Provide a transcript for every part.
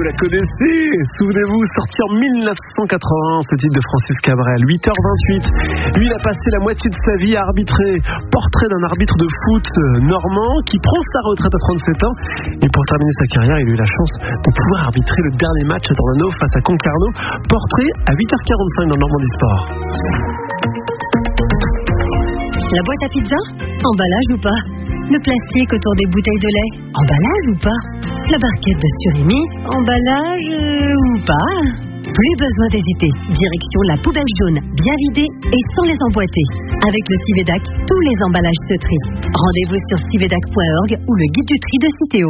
la connaissez. Souvenez-vous, sorti en 1981, ce titre de Francis Cabrel, 8h28. Lui, il a passé la moitié de sa vie à arbitrer. Portrait d'un arbitre de foot normand qui prend sa retraite à 37 ans. Et pour terminer sa carrière, il a eu la chance de pouvoir arbitrer le dernier match à Tornano face à Concarneau. Portrait à 8h45 dans Normandie Sport. La boîte à pizza? Emballage ou pas? Le plastique autour des bouteilles de lait? Emballage ou pas? La barquette de surimi? Emballage ou pas? Plus besoin d'hésiter. Direction la poubelle jaune, bien vidée et sans les emboîter. Avec le Civedac, tous les emballages se trient. Rendez-vous sur civedac.org ou le guide du tri de Citeo.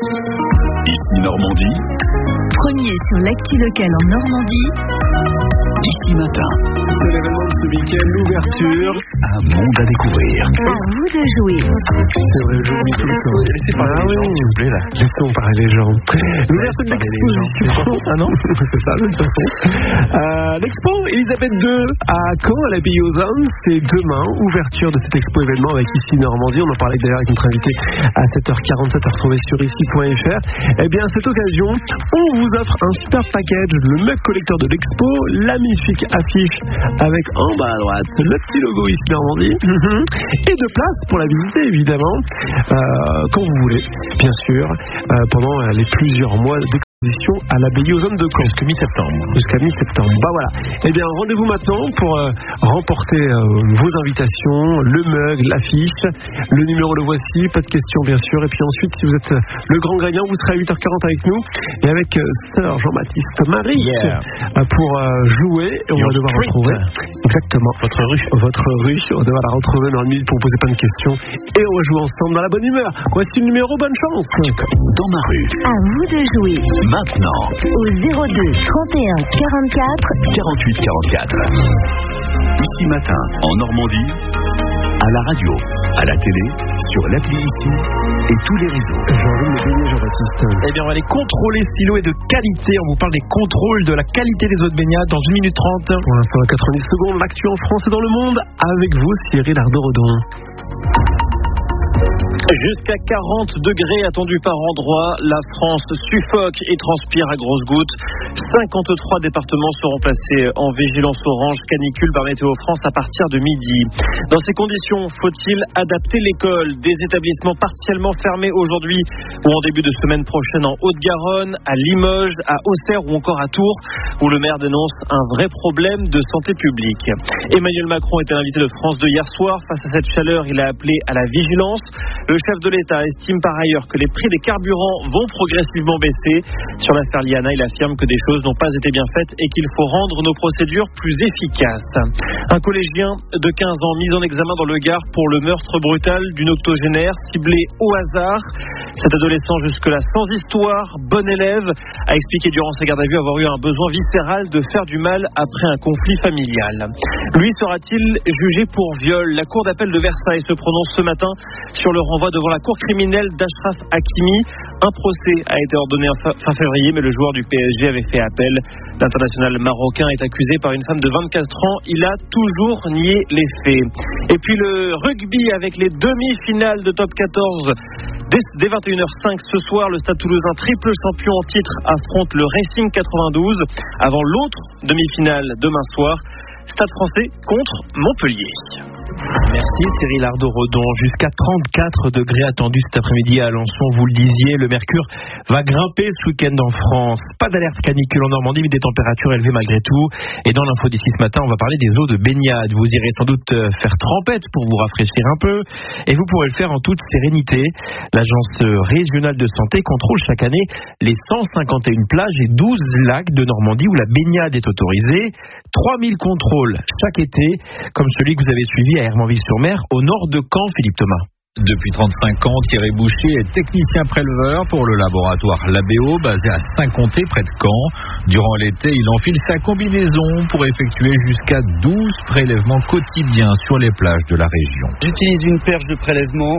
Ici Normandie. Premier sur l'actu locale en Normandie. Ici Matin. C'est l'événement de ce week-end, l'ouverture. Un monde à découvrir. À vous de jouer. C'est vrai, je vis tout le temps. Laissez parler les gens, s'il vous plaît, là. Laissons parler les gens. L'ouverture de l'exposition. Ah non, c'est ça, de toute façon. L'expo Elisabeth II à Caen, à l'abbaye aux Hommes, c'est demain. Ouverture de cet expo événement avec Ici Normandie. On en parlait d'ailleurs avec notre invité à 7h47 à retrouver sur ici.fr. Eh bien, à cette occasion, on vous offre un super package, le mug collecteur de l'expo, la magnifique affiche avec en bas à droite le petit logo Ici Normandie et de place pour la visiter évidemment quand vous voulez, bien sûr, pendant les plusieurs mois d'exposition à l'abbaye aux Hommes de Caen. Jusqu'à mi-septembre. Jusqu'à mi-septembre. Bah voilà. Eh bien, rendez-vous maintenant pour remporter vos invitations, le mug, l'affiche, le numéro le voici, pas de questions bien sûr. Et puis ensuite, si vous êtes le grand gagnant, vous serez à 8h40 avec nous et avec Sœur Jean-Baptiste Marie pour jouer. Et on va devoir retrouver exactement votre rue. On va devoir la retrouver dans le milieu pour poser plein de questions et on va jouer ensemble dans la bonne humeur. Voici le numéro, bonne chance. Dans ma rue. À vous de jouer. Maintenant. Au 02 31 44 48 44. Ici Matin, en Normandie, à la radio, à la télé, sur l'appli Ici et tous les réseaux. J'ai envie de me baigner, Jean-Baptiste. Eh bien, on va aller contrôler stylo et de qualité. On vous parle des contrôles de la qualité des eaux de baignade dans 1 minute 30. Pour l'instant, à 90 secondes, l'actu en France et dans le monde. Avec vous, Cyril Ardo-Redon. Jusqu'à 40 degrés attendus par endroit. La France suffoque et transpire à grosses gouttes. 53 départements seront placés en vigilance orange canicule par Météo France à partir de midi. Dans ces conditions, faut-il adapter l'école? Des établissements partiellement fermés aujourd'hui ou en début de semaine prochaine en Haute-Garonne, à Limoges, à Auxerre ou encore à Tours, où le maire dénonce un vrai problème de santé publique. Emmanuel Macron était l'invité de France 2 hier soir. Face à cette chaleur, il a appelé à la vigilance. Le chef de l'État estime par ailleurs que les prix des carburants vont progressivement baisser. Sur l'affaire Liana, il affirme que des choses n'ont pas été bien faites et qu'il faut rendre nos procédures plus efficaces. Un collégien de 15 ans mis en examen dans le Gard pour le meurtre brutal d'une octogénaire ciblée au hasard. Cet adolescent, jusque-là sans histoire, bon élève, a expliqué durant sa garde à vue avoir eu un besoin viscéral de faire du mal après un conflit familial. Lui sera-t-il jugé pour viol? La cour d'appel de Versailles se prononce ce matin sur le renvoi devant la cour criminelle d'Achraf Hakimi. Un procès a été ordonné fin février, mais le joueur du PSG avait fait appel. L'international marocain est accusé par une femme de 24 ans. Il a toujours nié les faits. Et puis le rugby avec les demi-finales de top 14. Dès 21h05 ce soir, le Stade Toulousain, triple champion en titre, affronte le Racing 92 avant l'autre demi-finale demain soir. Stade Français contre Montpellier. Merci Cyril Ardo-Redon. Jusqu'à 34 degrés attendus cet après-midi à Alençon, vous le disiez. Le mercure va grimper ce week-end en France. Pas d'alerte canicule en Normandie, mais des températures élevées malgré tout. Et dans l'info d'ici ce matin, on va parler des eaux de baignade. Vous irez sans doute faire trempette pour vous rafraîchir un peu. Et vous pourrez le faire en toute sérénité. L'Agence régionale de santé contrôle chaque année les 151 plages et 12 lacs de Normandie où la baignade est autorisée. 3000 contrôles chaque été, comme celui que vous avez suivi à Hermanville-sur-Mer, au nord de Caen, Philippe Thomas. Depuis 35 ans, Thierry Boucher est technicien préleveur pour le laboratoire Labéo, basé à Saint-Comté, près de Caen. Durant l'été, il enfile sa combinaison pour effectuer jusqu'à 12 prélèvements quotidiens sur les plages de la région. J'utilise une perche de prélèvement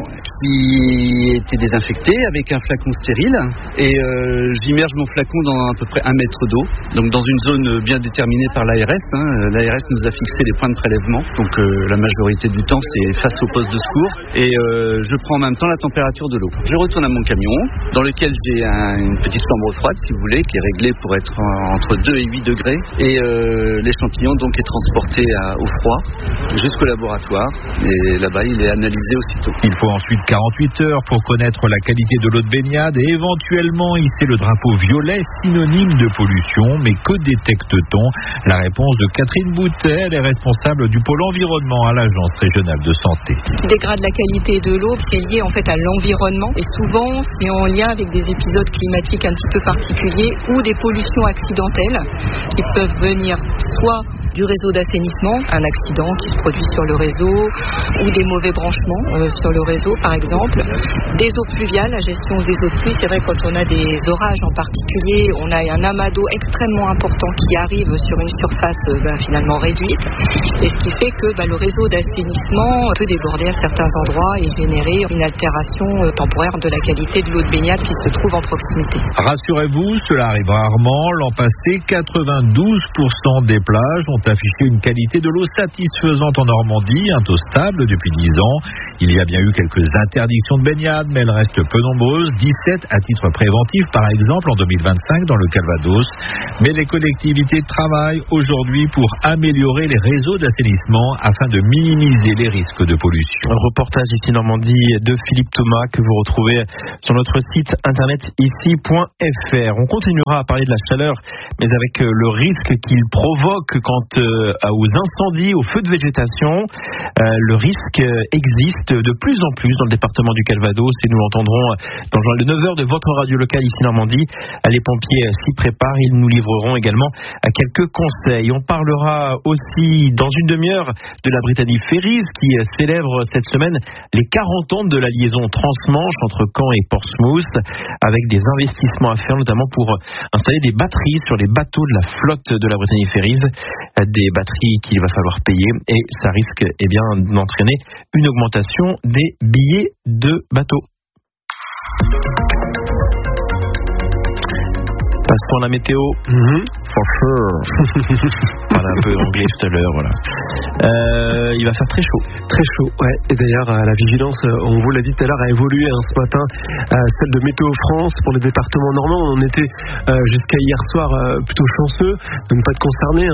qui était désinfectée avec un flacon stérile et j'immerge mon flacon dans à peu près 1 mètre d'eau, donc dans une zone bien déterminée par l'ARS. L'ARS nous a fixé les points de prélèvement, donc la majorité du temps c'est face au poste de secours et je prends en même temps la température de l'eau. Je retourne à mon camion, dans lequel j'ai une petite chambre froide, si vous voulez, qui est réglée pour être entre 2 et 8 degrés. Et l'échantillon donc est transporté au froid jusqu'au laboratoire. Et là-bas, il est analysé aussitôt. Il faut ensuite 48 heures pour connaître la qualité de l'eau de baignade et éventuellement hisser le drapeau violet, synonyme de pollution. Mais que détecte-t-on? La réponse de Catherine Boutet, elle est responsable du pôle environnement à l'Agence régionale de santé. Ce qui dégrade la qualité de l'eau, c'est lié en fait à l'environnement et souvent c'est en lien avec des épisodes climatiques un petit peu particuliers ou des pollutions accidentelles qui peuvent venir soit du réseau d'assainissement, un accident qui se produit sur le réseau ou des mauvais branchements sur le réseau par exemple, des eaux pluviales, la gestion des eaux de pluie. C'est vrai quand on a des orages en particulier, on a un amas d'eau extrêmement important qui arrive sur une surface finalement réduite et ce qui fait que le réseau d'assainissement peut déborder à certains endroits et générer une altération temporaire de la qualité de l'eau de baignade qui se trouve en proximité. Rassurez-vous, cela arrive rarement. L'an passé, 92% des plages ont affiché une qualité de l'eau satisfaisante en Normandie, un taux stable depuis 10 ans. Il y a bien eu quelques interdictions de baignade, mais elles restent peu nombreuses, 17 à titre préventif par exemple en 2025 dans le Calvados. Mais les collectivités travaillent aujourd'hui pour améliorer les réseaux d'assainissement afin de minimiser les risques de pollution. Un reportage ici Normandie de Philippe Thomas que vous retrouvez sur notre site internet ici.fr. On continuera à parler de la chaleur, mais avec le risque qu'il provoque quant aux incendies, aux feux de végétation. Le risque existe de plus en plus dans le département du Calvados et nous l'entendrons dans le journal de 9h de votre radio locale ici Normandie. Les pompiers s'y préparent, ils nous livreront également quelques conseils. On parlera aussi dans une demi-heure de la Brittany Ferries qui célèbre cette semaine les 40 ans de la liaison transmanche entre Caen et Portsmouth avec des investissements à faire notamment pour installer des batteries sur les bateaux de la flotte de la Brittany Ferries, des batteries qu'il va falloir payer et ça risque d'entraîner une augmentation des billets de bateau. Passons à la météo. For sure. Voilà un peu anglais tout à l'heure, voilà. Il va faire très chaud. Très chaud, ouais. Et d'ailleurs, la vigilance, on vous l'a dit tout à l'heure, a évolué ce matin. Celle de Météo France pour les départements normands. On était jusqu'à hier soir plutôt chanceux de ne pas être concernés.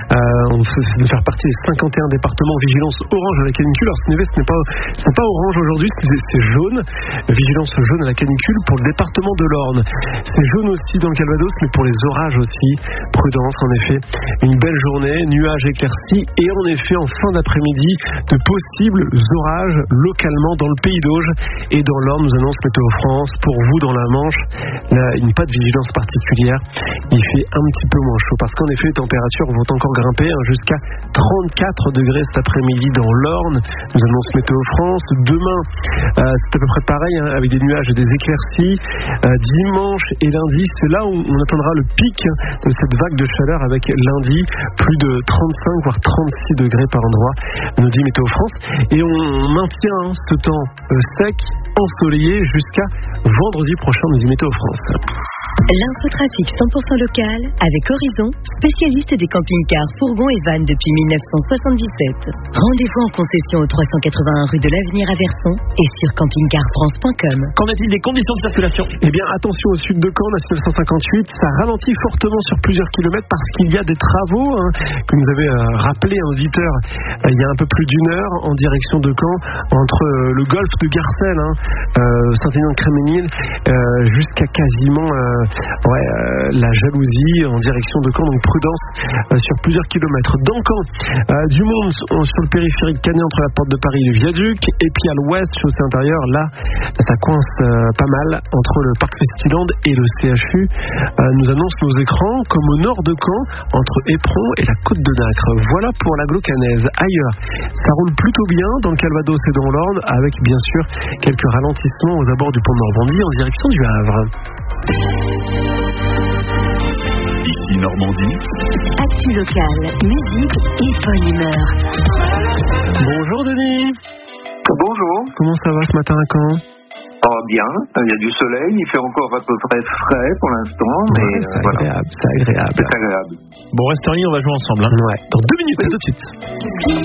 De faire partie des 51 départements vigilance orange à la canicule. Alors ce n'est pas orange aujourd'hui, c'est jaune. Vigilance jaune à la canicule pour le département de l'Orne. C'est jaune aussi dans le Calvados, mais pour les orages aussi. Prudence, en effet. Une belle journée, nuages éclaircis et en effet en fin d'après-midi de possibles orages localement dans le pays d'Auge et dans l'Orne. Nous annonce Météo France. Pour vous dans la Manche, là, il n'y a pas de vigilance particulière. Il fait un petit peu moins chaud parce qu'en effet les températures vont encore grimper jusqu'à 34 degrés cet après-midi dans l'Orne. Nous annonce Météo France. Demain, c'est à peu près pareil avec des nuages et des éclaircies. Dimanche et lundi, c'est là où on atteindra le pic de cette vague de chaleur avec lundi plus de 35 voire 36 degrés par endroit, nous dit Météo France. Et on maintient ce temps sec, ensoleillé jusqu'à vendredi prochain, nous dit Météo France. L'infotrafic 100% local avec Horizon, spécialiste des camping-cars, fourgons et vannes depuis 1977. Rendez-vous en concession au 381 rue de l'Avenir à Verson et sur campingcarfrance.com. Qu'en est-il des conditions de circulation? Eh bien, attention au sud de Caen, national 158, ça ralentit fortement sur plusieurs kilomètres parce qu'il y a des travaux que nous avait rappelé un auditeur il y a un peu plus d'une heure en direction de Caen, entre le golfe de Garcelles, Saint-Étienne-de-Créménil, jusqu'à quasiment la Jalousie en direction de Caen, donc prudence sur plusieurs kilomètres. Dans Caen, du monde sur le périphérique Canet entre la porte de Paris et le viaduc, et puis à l'ouest, chaussée intérieure, là ça coince pas mal entre le parc Festiland et le CHU. Nous annonce nos écrans comme au nord de Caen, entre Éperon et la côte de Nacre. Voilà pour l'agglo-canaise. Ailleurs, ça roule plutôt bien dans le Calvados et dans l'Orne, avec bien sûr quelques ralentissements aux abords du pont de Normandie en direction du Havre. Ici Normandie. Actu locale, musique et bonne humeur. Bonjour Denis. Bonjour. Comment ça va ce matin à Caen? Bien, il y a du soleil, il fait encore à peu près frais pour l'instant, mais c'est voilà. agréable, c'est agréable. C'est agréable. Bon, restez en ligne, on va jouer ensemble. Ouais, dans 2 minutes, à tout de suite.